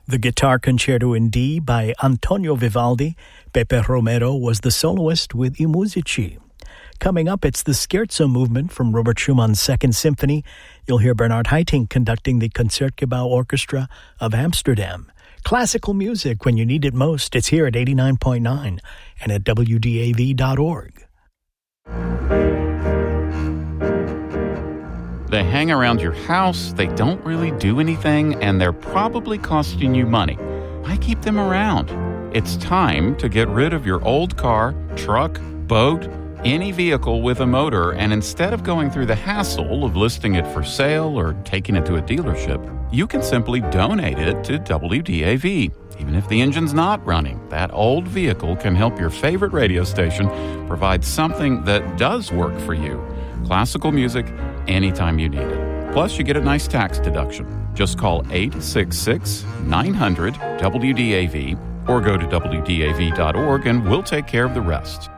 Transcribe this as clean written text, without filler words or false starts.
The Guitar Concerto in D by Antonio Vivaldi. Pepe Romero was the soloist with I Musici. Coming up, it's the Scherzo movement from Robert Schumann's Second Symphony. You'll hear Bernard Haitink conducting the Concertgebouw Orchestra of Amsterdam. Classical music when you need it most. It's here at 89.9 and at WDAV.org. They hang around your house, they don't really do anything, and they're probably costing you money. Why keep them around? It's time to get rid of your old car, truck, boat, any vehicle with a motor, and instead of going through the hassle of listing it for sale or taking it to a dealership, you can simply donate it to WDAV. Even if the engine's not running, that old vehicle can help your favorite radio station provide something that does work for you. Classical music, anytime you need it. Plus, you get a nice tax deduction. Just call 866-900-WDAV or go to WDAV.org and we'll take care of the rest.